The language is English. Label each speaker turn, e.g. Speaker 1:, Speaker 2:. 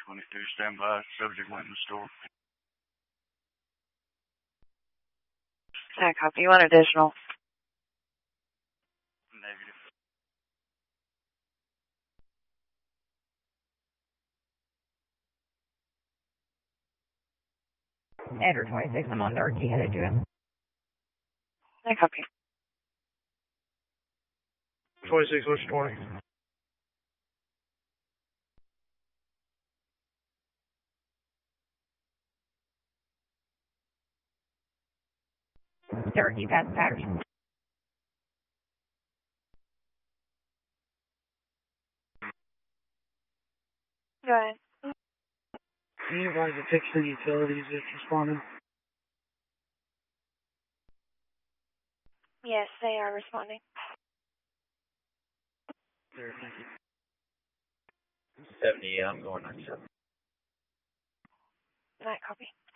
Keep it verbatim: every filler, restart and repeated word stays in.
Speaker 1: twenty-two, stand by. Subject went in the store.
Speaker 2: I copy. You want additional?
Speaker 1: Negative.
Speaker 3: Andrew twenty-six, I'm on Darky, headed to him.
Speaker 2: I copy.
Speaker 4: twenty-six, what's twenty?
Speaker 3: Darky, past Patterson.
Speaker 2: Go ahead.
Speaker 4: Can you advise to fix the utilities if responding?
Speaker 2: Yes, they are responding.
Speaker 4: There, thank you.
Speaker 5: seventy, I'm going on seven.
Speaker 2: I copy.